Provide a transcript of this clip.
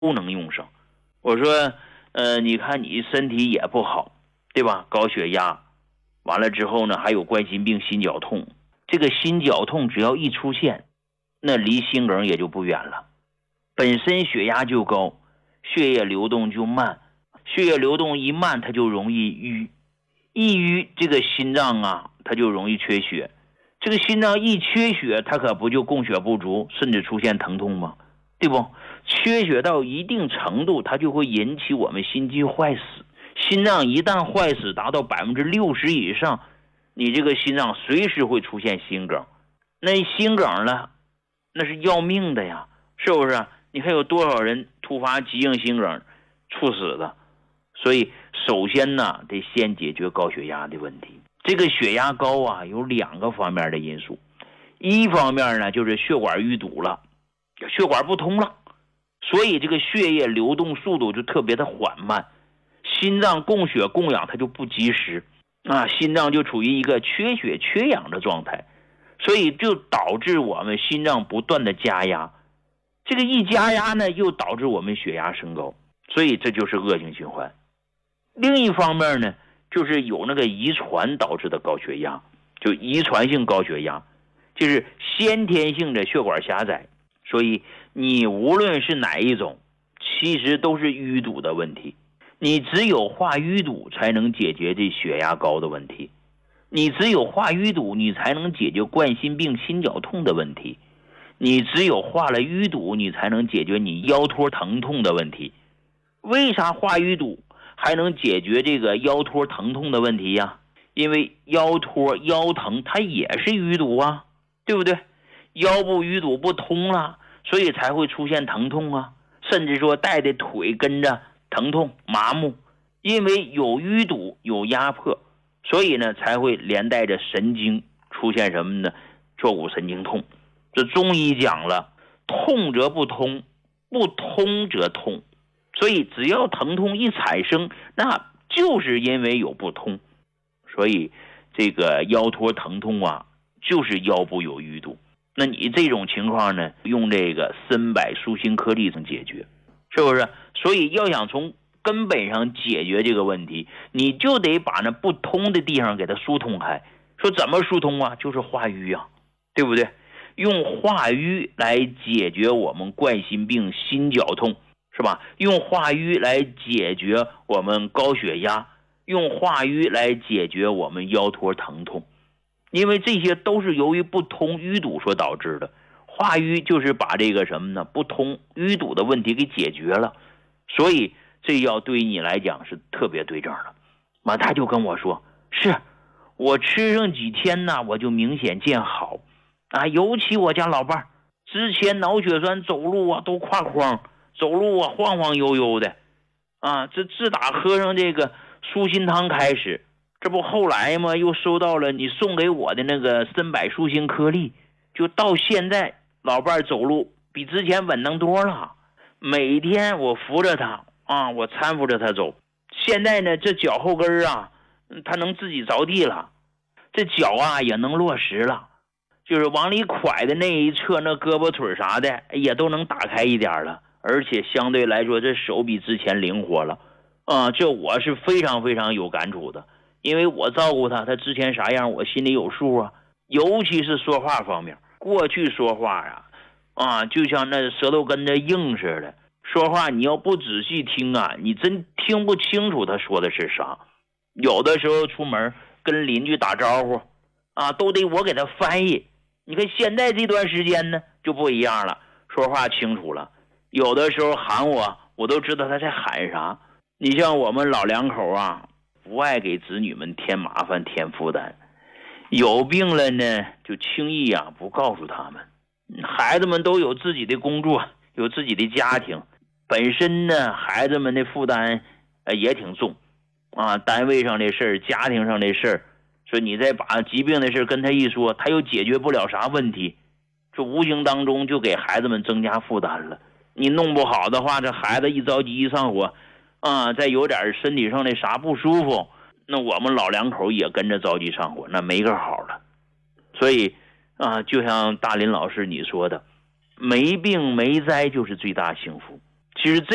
都能用上。我说你看你身体也不好，对吧？高血压，完了之后呢还有冠心病、心绞痛，这个心绞痛只要一出现，那离心梗也就不远了。本身血压就高，血液流动就慢，血液流动一慢，它就容易淤，一淤这个心脏啊它就容易缺血，这个心脏一缺血，它可不就供血不足，甚至出现疼痛吗？对不？缺血到一定程度，它就会引起我们心肌坏死。心脏一旦坏死达到60%以上，你这个心脏随时会出现心梗。那心梗了，那是要命的呀，是不是？你看有多少人突发急性心梗猝死的？所以首先呢，得先解决高血压的问题。这个血压高啊，有2个方面的因素。一方面呢，就是血管淤堵了，血管不通了，所以这个血液流动速度就特别的缓慢，心脏供血供氧它就不及时啊，心脏就处于一个缺血缺氧的状态，所以就导致我们心脏不断的加压，这个一加压呢，又导致我们血压升高，所以这就是恶性循环。另一方面呢，就是有那个遗传导致的高血压，就遗传性高血压，就是先天性的血管狭窄，所以你无论是哪一种，其实都是淤堵的问题。你只有化淤堵才能解决这血压高的问题，你只有化淤堵，你才能解决冠心病、心绞痛的问题，你只有化了淤堵，你才能解决你腰托疼痛的问题。为啥化淤堵还能解决这个腰托疼痛的问题呀？因为腰托腰疼它也是淤堵啊，对不对？腰部淤堵不通了，所以才会出现疼痛啊，甚至说带的腿跟着疼痛麻木，因为有淤堵有压迫，所以呢才会连带着神经出现什么呢？坐骨神经痛。这中医讲了，痛则不通，不通则痛，所以只要疼痛一产生，那就是因为有不通。所以这个腰托疼痛啊，就是腰部有淤堵。那你这种情况呢，用这个参柏舒心颗粒能解决，是不是？所以要想从根本上解决这个问题，你就得把那不通的地方给它疏通开。说怎么疏通啊？就是化瘀啊，对不对？用化瘀来解决我们冠心病、心绞痛，是吧？用化瘀来解决我们高血压，用化瘀来解决我们腰托疼痛，因为这些都是由于不通淤堵所导致的。化瘀就是把这个什么呢？不通淤堵的问题给解决了，所以这药对于你来讲是特别对症的。他就跟我说，是我吃上几天呢，我就明显见好啊，尤其我家老伴儿之前脑血栓走路啊都挎筐，走路啊晃晃悠悠的啊，这自打喝上这个舒心汤开始，这不后来嘛又收到了你送给我的那个参柏舒心颗粒，就到现在老伴儿走路比之前稳当多了，每天我扶着他啊，我搀扶着他走，现在呢这脚后跟啊他能自己着地了，这脚啊也能落实了，就是往里拐的那一侧那胳膊腿啥的也都能打开一点了，而且相对来说这手比之前灵活了啊，这我是非常非常有感触的，因为我照顾他之前啥样我心里有数啊，尤其是说话方面，过去说话啊就像那舌头跟着硬似的，说话你要不仔细听啊，你真听不清楚他说的是啥，有的时候出门跟邻居打招呼啊，都得我给他翻译。你看现在这段时间呢就不一样了，说话清楚了，有的时候喊我都知道他在喊啥。你像我们老两口啊，不爱给子女们添麻烦添负担，有病了呢就轻易不告诉他们。孩子们都有自己的工作，有自己的家庭，本身呢孩子们的负担也挺重啊，单位上的事儿，家庭上的事儿，说你再把疾病的事跟他一说，他又解决不了啥问题，这无形当中就给孩子们增加负担了。你弄不好的话，这孩子一着急一上火啊，再有点身体上的啥不舒服，那我们老两口也跟着着急上火，那没个好了。所以就像大林老师你说的，没病没灾就是最大幸福。其实这